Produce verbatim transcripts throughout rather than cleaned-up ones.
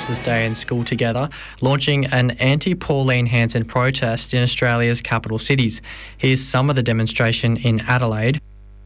Justice Day in school together, launching an anti-Pauline Hanson protest in Australia's capital cities. Here's some of the demonstration in Adelaide.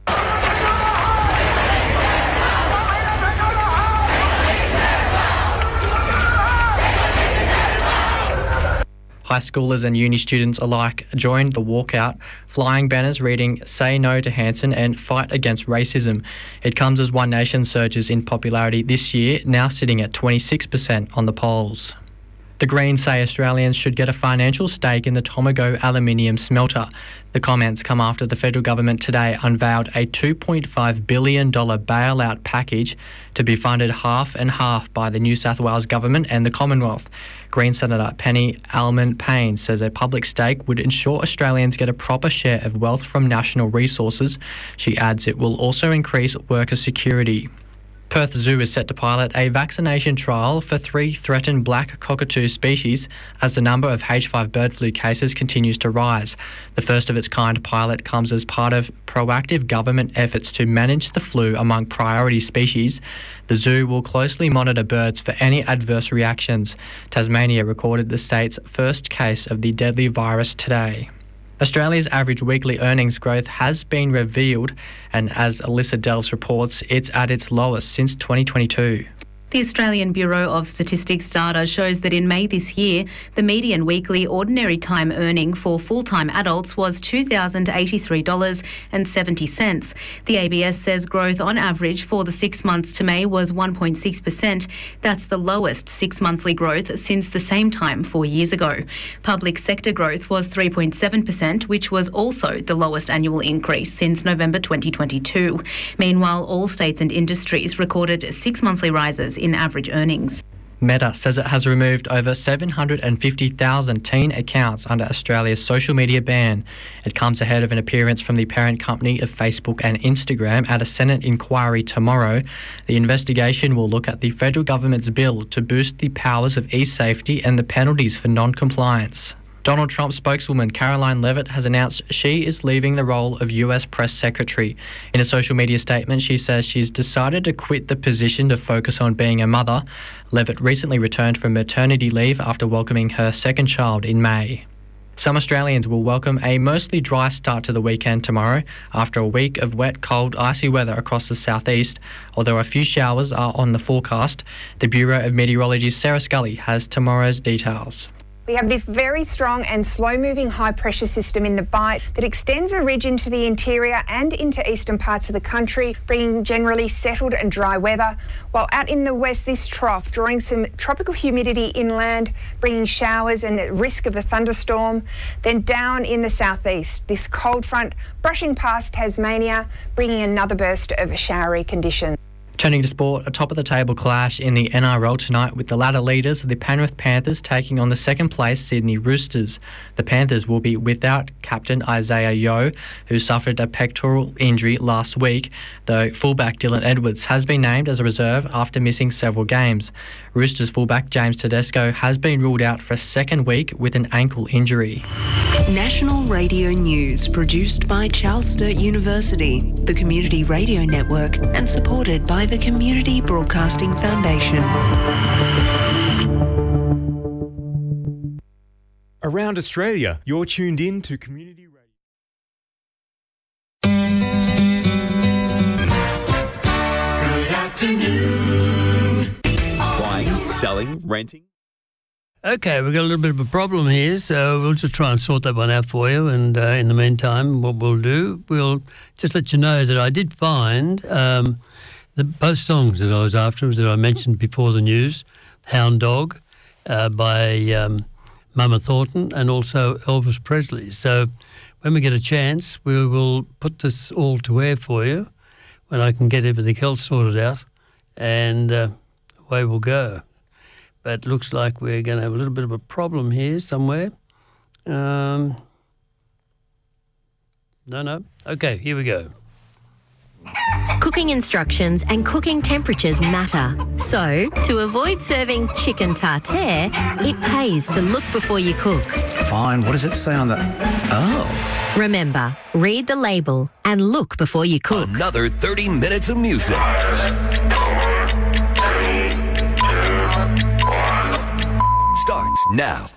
High schoolers and uni students alike joined the walkout, flying banners reading "Say No to Hanson" and "Fight Against Racism." It comes as One Nation surges in popularity this year, now sitting at twenty-six percent on the polls. The Greens say Australians should get a financial stake in the Tomago aluminium smelter. The comments come after the federal government today unveiled a two point five billion dollars bailout package to be funded half and half by the New South Wales government and the Commonwealth. Green Senator Penny Allman-Payne says a public stake would ensure Australians get a proper share of wealth from national resources. She adds it will also increase worker security. Perth Zoo is set to pilot a vaccination trial for three threatened black cockatoo species as the number of H five bird flu cases continues to rise. The first of its kind pilot comes as part of proactive government efforts to manage the flu among priority species. The zoo will closely monitor birds for any adverse reactions. Tasmania recorded the state's first case of the deadly virus today. Australia's average weekly earnings growth has been revealed, and as Alyssa Dells reports, it's at its lowest since twenty twenty-two. The Australian Bureau of Statistics data shows that in May this year, the median weekly ordinary time earning for full-time adults was two thousand eighty-three dollars and seventy cents. The A B S says growth on average for the six months to May was one point six percent. That's the lowest six-monthly growth since the same time four years ago. Public sector growth was three point seven percent, which was also the lowest annual increase since November twenty twenty-two. Meanwhile, all states and industries recorded six monthly rises in average earnings. Meta says it has removed over seven hundred fifty thousand teen accounts under Australia's social media ban. It comes ahead of an appearance from the parent company of Facebook and Instagram at a Senate inquiry tomorrow. The investigation will look at the federal government's bill to boost the powers of e-safety and the penalties for non-compliance. Donald Trump spokeswoman Caroline Leavitt has announced she is leaving the role of U S Press Secretary. In a social media statement, she says she's decided to quit the position to focus on being a mother. Leavitt recently returned from maternity leave after welcoming her second child in May. Some Australians will welcome a mostly dry start to the weekend tomorrow after a week of wet, cold, icy weather across the southeast. Although a few showers are on the forecast, the Bureau of Meteorology's Sarah Scully has tomorrow's details. We have this very strong and slow-moving high-pressure system in the Bight that extends a ridge into the interior and into eastern parts of the country, bringing generally settled and dry weather, while out in the west, this trough drawing some tropical humidity inland, bringing showers and risk of a thunderstorm. Then down in the southeast, this cold front brushing past Tasmania, bringing another burst of showery conditions. Turning to sport, a top-of-the-table clash in the N R L tonight with the ladder leaders, the Penrith Panthers, taking on the second-place Sydney Roosters. The Panthers will be without captain Isaiah Yeo, who suffered a pectoral injury last week, though fullback Dylan Edwards has been named as a reserve after missing several games. Roosters fullback James Tedesco has been ruled out for a second week with an ankle injury. National Radio News, produced by Charles Sturt University, the Community Radio Network, and supported by the Community Broadcasting Foundation. Around Australia, you're tuned in to Community Radio. Good afternoon. Buying, selling, renting. Okay, we've got a little bit of a problem here, so we'll just try and sort that one out for you. And uh, in the meantime, what we'll do, we'll just let you know that I did find um, the both songs that I was after, that I mentioned before the news, Hound Dog uh, by um, Mama Thornton and also Elvis Presley. So when we get a chance, we will put this all to air for you when I can get everything else sorted out, and uh, away we'll go. But it looks like we're going to have a little bit of a problem here somewhere. Um, no, no. Okay, here we go. Cooking instructions and cooking temperatures matter. So, to avoid serving chicken tartare, it pays to look before you cook. Fine, what does it say on the... Oh. Remember, read the label and look before you cook. Another thirty minutes of music. starts now.